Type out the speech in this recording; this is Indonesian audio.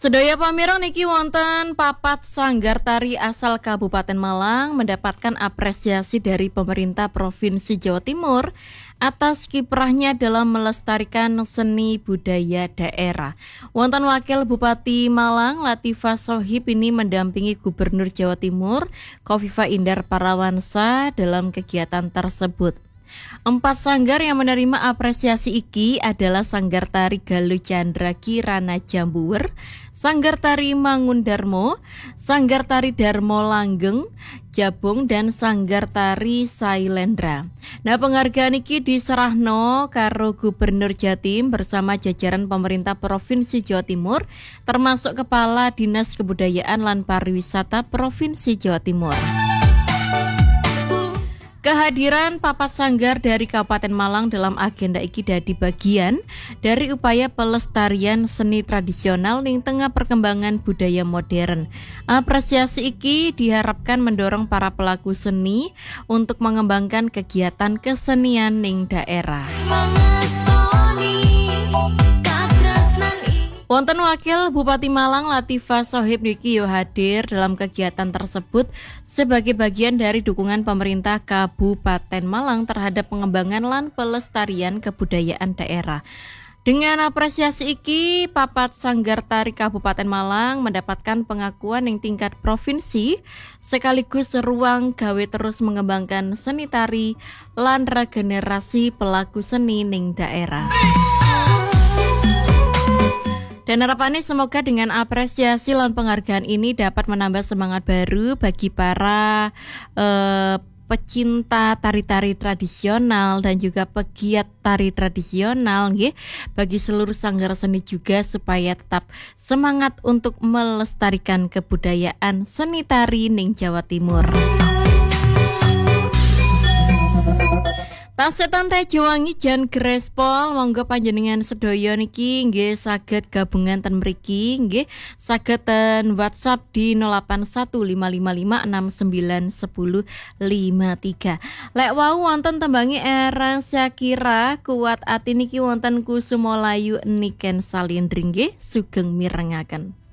Sedaya pamirang niki wonten papat sanggar tari asal Kabupaten Malang mendapatkan apresiasi dari pemerintah Provinsi Jawa Timur atas kiprahnya dalam melestarikan seni budaya daerah. Wonten Wakil Bupati Malang Latifah Shohib ini mendampingi Gubernur Jawa Timur Khofifah Indar Parawansa dalam kegiatan tersebut. 4 sanggar yang menerima apresiasi iki adalah Sanggar Tari Galuh Chandra Kirana Jambuwer, Sanggar Tari Mangundarmo, Sanggar Tari Darmo Langgeng, Jabung, dan Sanggar Tari Sailendra. Nah, penghargaan iki diserahno karo Gubernur Jatim bersama jajaran pemerintah Provinsi Jawa Timur, termasuk Kepala Dinas Kebudayaan lan Pariwisata Provinsi Jawa Timur. Kehadiran papat sanggar dari Kabupaten Malang dalam agenda iki dadi bagian dari upaya pelestarian seni tradisional ning tengah perkembangan budaya modern. Apresiasi iki diharapkan mendorong para pelaku seni untuk mengembangkan kegiatan kesenian ning daerah. Wonten Wakil Bupati Malang Latifah Shohib niki hadir dalam kegiatan tersebut sebagai bagian dari dukungan pemerintah Kabupaten Malang terhadap pengembangan lan pelestarian kebudayaan daerah. Dengan apresiasi iki, papat sanggar tari Kabupaten Malang mendapatkan pengakuan yang tingkat provinsi sekaligus ruang gawe terus mengembangkan seni tari lan regenerasi pelaku seni ning daerah. Dan harapannya semoga dengan apresiasi dan penghargaan ini dapat menambah semangat baru bagi para pecinta tari-tari tradisional dan juga pegiat tari tradisional nggih, bagi seluruh sanggar seni juga supaya tetap semangat untuk melestarikan kebudayaan seni tari ning Jawa Timur. Tasetan teh Juwangi Jan Grespol monggo panjenengan sedaya niki nggih saged gabungan ten mriki nggih saged ten WhatsApp di 081555691053. Lek wau wonten tembangi Erang Syakira kuat ati niki wonten Kusumolayu Niken Salindring nggih sugeng mirengaken.